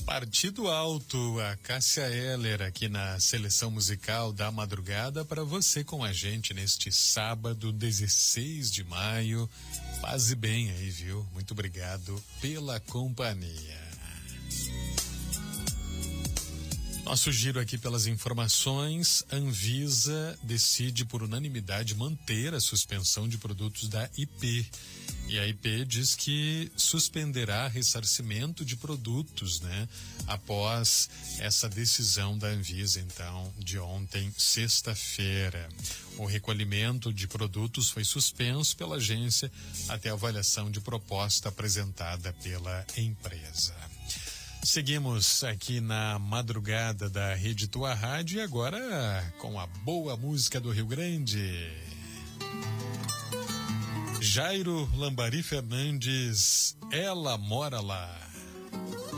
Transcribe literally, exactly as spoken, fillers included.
Partido Alto, a Cássia Eller aqui na seleção musical da madrugada para você com a gente neste sábado, dezesseis de maio. Paz e bem aí, viu? Muito obrigado pela companhia. Nosso giro aqui pelas informações. Anvisa decide por unanimidade manter a suspensão de produtos da I P. E a I P diz que suspenderá ressarcimento de produtos, né? Após essa decisão da Anvisa, então, de ontem, sexta-feira. O recolhimento de produtos foi suspenso pela agência até a avaliação de proposta apresentada pela empresa. Seguimos aqui na madrugada da Rede Tua Rádio e agora com a boa música do Rio Grande. Jairo Lambari Fernandes, Ela Mora Lá.